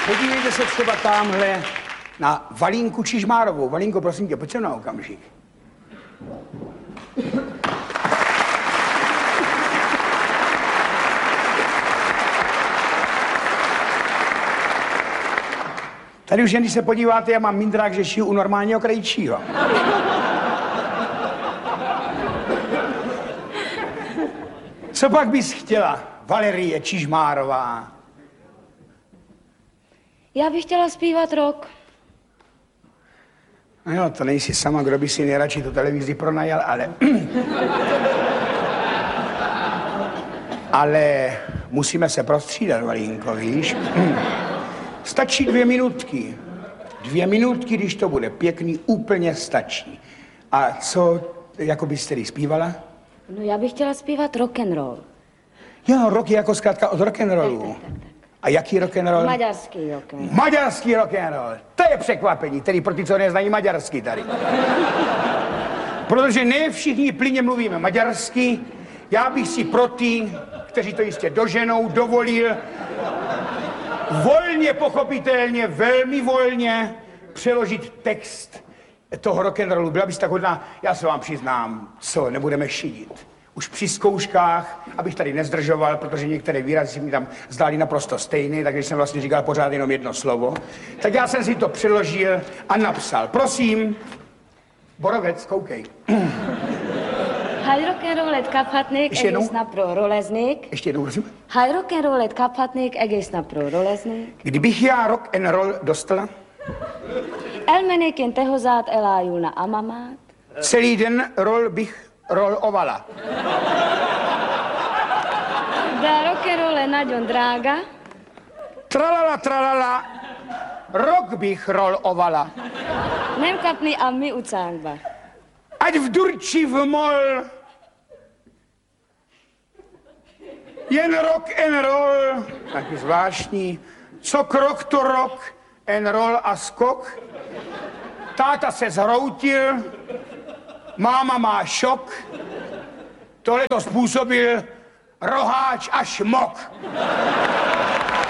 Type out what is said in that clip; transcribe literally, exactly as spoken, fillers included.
Podívejte se třeba tamhle na Valínku Čižmárovou. Valínko, prosím tě, pojď sem na okamžik. Tady už jen, když se podíváte, já mám mindrák, že šiju u normálního krejčího. Co pak bys chtěla, Valerie Čižmárová? Já bych chtěla zpívat rock. No jo, to nejsi sama, kdo by si nejradši tu televizi pronajal, ale... ale musíme se prostřídat, Valínko, víš? Stačí dvě minutky. Dvě minutky, když to bude pěkný, úplně stačí. A co, jako bys tedy zpívala? No já bych chtěla zpívat rock and roll. Jo, rock je jako zkrátka od rock'n'rollu. Tak, tak, tak, tak. A jaký rock'n'roll? Maďarský rock and roll. Maďarský rock'n'roll. To je překvapení, tedy pro ty, co neznají maďarsky tady. Protože ne všichni plyně mluvíme maďarsky. Já bych si pro ty, kteří to jistě doženou, dovolil volně, pochopitelně, velmi volně přeložit text toho rock'n'rollu. Byla bys tak hodná, já se vám přiznám, co, nebudeme šidit. Už při zkouškách, abych tady nezdržoval, protože některé výrazy si mi tam zdály naprosto stejné, takže jsem vlastně říkal pořád jenom jedno slovo. Tak já jsem si to přeložil a napsal. Prosím, Borovec, koukej. Haj rock'n'rollet kaphatnék egész napról roleznék. Ještě jednou, prosím. Haj rock'n'rollet kaphatnék egész napról roleznék. Kdybych já rock and roll dostala? Elmennék én te hozzád, elájulna a mamát. Celý den roll bych rolovala. De rock'n'roll je nagyon drága. Tralala, tralala, rock bych rolovala. Nem kapni a my utcánkba. Ať v durči v mol. Jen rock and roll. Taky zvláštní. Co krok, to rock and roll a skok. Táta se zhroutil. Máma má šok. Tohle to způsobil roháč a šmok.